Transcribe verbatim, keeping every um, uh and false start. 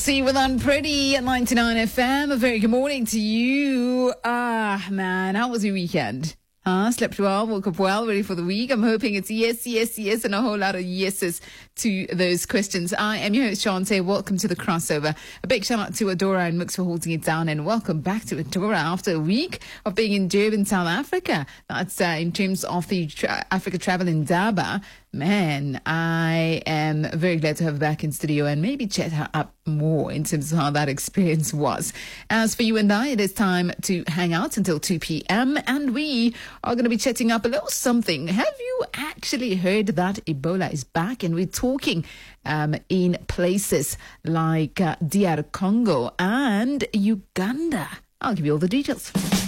See you with Unpretty at ninety-nine F M. A very good morning to you. Ah, man, how was your weekend? Huh? Slept well, woke up well, ready for the week. I'm hoping it's yes, yes, yes, and a whole lot of yeses to those questions. I am your host, Shante. Welcome to the crossover. A big shout out to Adora and Mooks for holding it down, and welcome back to Adora after a week of being in Durban, South Africa. That's uh, in terms of the tra- Africa travel in Daba. Man, I am very glad to have her back in studio and maybe chat her up more in terms of how that experience was. As for you and I, it is time to hang out until two p.m. and we are going to be chatting up a little something. Have you actually heard that Ebola is back? And we're talking um, in places like uh, D R Congo and Uganda. I'll give you all the details.